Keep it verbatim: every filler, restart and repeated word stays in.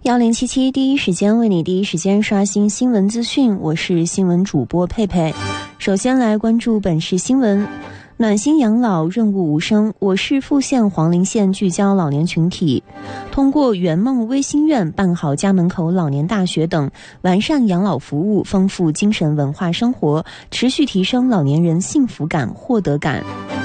幺零七七第一时间为你第一时间刷新新闻资讯，我是新闻主播佩佩。首先来关注本市新闻。暖心养老润物无声，我市富县黄陵县聚焦老年群体，通过圆梦微心院办好家门口老年大学等，完善养老服务，丰富精神文化生活，持续提升老年人幸福感、获得感。